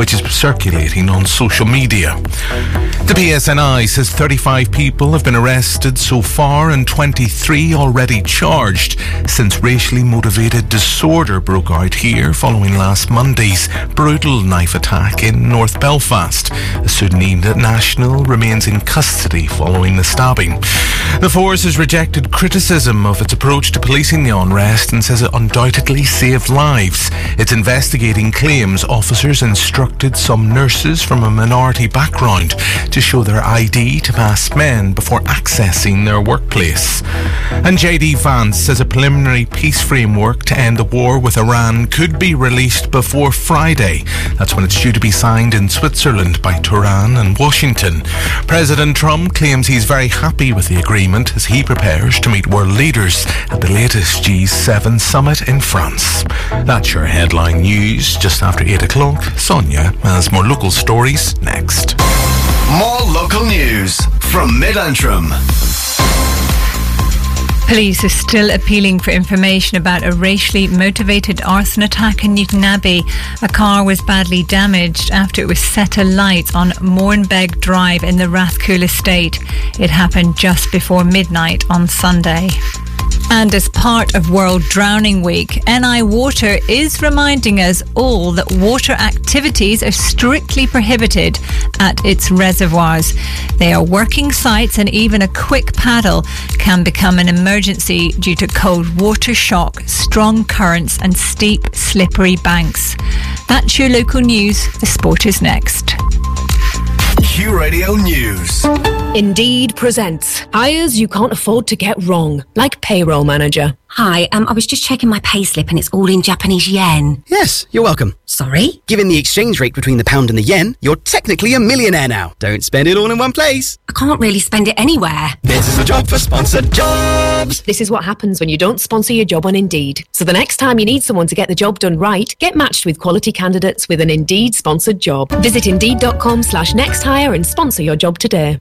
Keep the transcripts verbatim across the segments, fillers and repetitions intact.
which is circulating on social media. The P S N I says thirty-five people have been arrested so far and twenty-three already charged since racially motivated disorder broke out here following last Monday's brutal knife attack in North Belfast. A Sudanese national remains in custody following the stabbing. The force has rejected criticism of its approach to policing the unrest and says it undoubtedly saved lives. It's investigating claims officers instructed some nurses from a minority background to show their I D to masked men before accessing their workplace. And J D Vance says a preliminary peace framework to end the war with Iran could be released before Friday. That's when it's due to be signed in Switzerland by Tehran and Washington. President Trump claims he's very happy with the agreement as he prepares to meet world leaders at the latest G seven summit in France. That's your headline news just after eight o'clock. Sonia has more local stories next. More local news from Mid-Antrim. Police are still appealing for information about a racially motivated arson attack in Newtonabbey. A car was badly damaged after it was set alight on Mournbeg Drive in the Rathcoole estate. It happened just before midnight on Sunday. And as part of World Drowning Week, N I Water is reminding us all that water activities are strictly prohibited at its reservoirs. They are working sites and even a quick paddle can become an emergency due to cold water shock, strong currents and steep, slippery banks. That's your local news. The sport is next. Q Radio News. Indeed presents hires you can't afford to get wrong, like payroll manager. Hi, um, I was just checking my payslip and it's all in Japanese yen. Yes, you're welcome. Sorry? Given the exchange rate between the pound and the yen, you're technically a millionaire now. Don't spend it all in one place. I can't really spend it anywhere. This is a job for sponsored jobs. This is what happens when you don't sponsor your job on Indeed. So the next time you need someone to get the job done right, get matched with quality candidates with an Indeed sponsored job. Visit indeed.com slash next hire and sponsor your job today.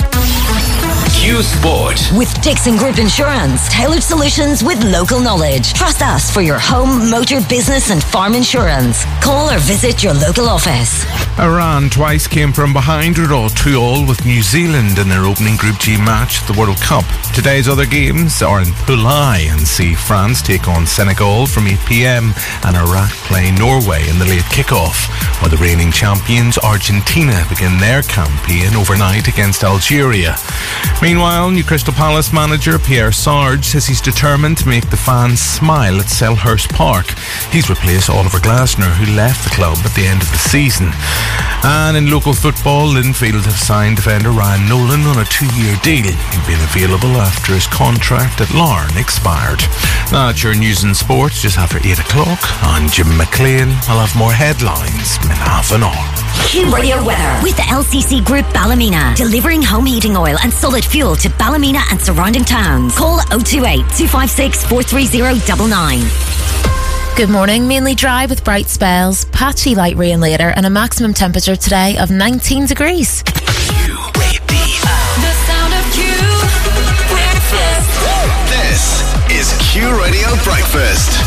Q Sport. With Dixon Group Insurance, tailored solutions with local knowledge. Trust us for your home, motor, business and farm insurance. Call or visit your local office. Iran twice came from behind to draw two all with New Zealand in their opening Group G match at the World Cup. Today's other games are in Pool I and see France take on Senegal from eight p.m. and Iraq play Norway in the late kick-off, while the reigning champions Argentina begin their campaign overnight against Algeria. Meanwhile, new Crystal Palace manager Pierre Sarge says he's determined to make the fans smile at Selhurst Park. He's replaced Oliver Glasner, who left the club at the end of the season. And in local football, Linfield have signed defender Ryan Nolan on a two-year deal. He'll be available after his contract at Larne expired. That's your news and sports just after eight o'clock. I'm Jim McLean. I'll have more headlines in half an hour. Q Radio weather with the L C C Group Ballymena, delivering home heating oil and solid fuel to Ballymena and surrounding towns. Call oh two eight, two five six, four three oh nine nine. Good morning. Mainly dry with bright spells, patchy light rain later, and a maximum temperature today of nineteen degrees. Q Radio. The sound of Q Breakfast. This is Q Radio Breakfast.